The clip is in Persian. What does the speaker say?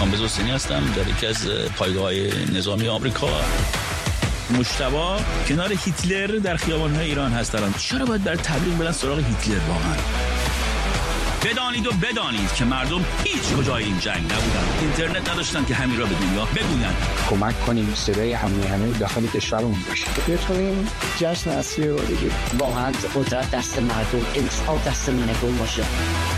کامبیز حسینی هستم، در یکی از پایگاه‌های نظامی آمریکا. مجتبی کنار هیتلر در خیابان‌های ایران هست الان. چرا باید برای تبلیغ برن سراغ هیتلر واقعا؟ بدانید و بدانید که مردم هیچ کجای این جنگ نبودن، اینترنت نداشتن که همین را به دنیا بگویند. کمک کنیم صدای همه داخل کشورمون باشه. بتونیم جشن اصلی رو بگیریم. واقعا قدرت دست مردم، انتخاب دست مردم باشه.